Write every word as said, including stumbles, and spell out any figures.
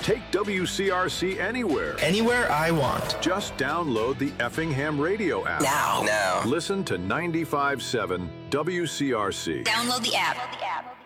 Take W C R C anywhere. Anywhere I want. Just download the Effingham Radio app. Now. Now. Listen to ninety-five point seven W C R C. Download the app.